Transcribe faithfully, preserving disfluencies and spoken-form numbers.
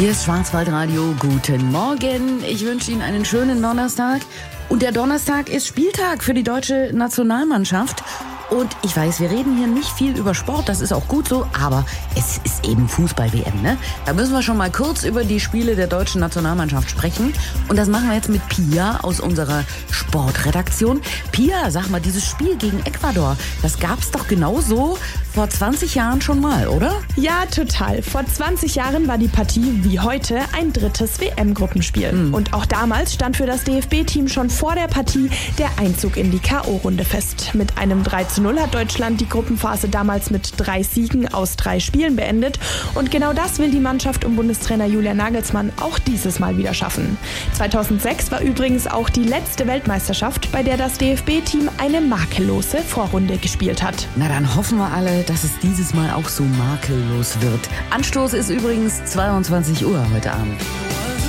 Hier ist Schwarzwaldradio. Guten Morgen. Ich wünsche Ihnen einen schönen Donnerstag. Und der Donnerstag ist Spieltag für die deutsche Nationalmannschaft. Und ich weiß, wir reden hier nicht viel über Sport, das ist auch gut so, aber es ist eben Fußball-W M, ne? Da müssen wir schon mal kurz über die Spiele der deutschen Nationalmannschaft sprechen. Und das machen wir jetzt mit Pia aus unserer Sportredaktion. Pia, sag mal, dieses Spiel gegen Ecuador, das gab's doch genauso vor zwanzig Jahren schon mal, oder? Ja, total. Vor zwanzig Jahren war die Partie wie heute ein drittes W M-Gruppenspiel. Mhm. Und auch damals stand für das D F B-Team schon vor der Partie der Einzug in die K O-Runde fest. Mit einem drei zu null hat Deutschland die Gruppenphase damals mit drei Siegen aus drei Spielen beendet. Und genau das will die Mannschaft um Bundestrainer Julian Nagelsmann auch dieses Mal wieder schaffen. zweitausendsechs war übrigens auch die letzte Weltmeisterschaft, bei der das D F B-Team eine makellose Vorrunde gespielt hat. Na, dann hoffen wir alle, dass es dieses Mal auch so makellos wird. Anstoß ist übrigens zweiundzwanzig Uhr heute Abend.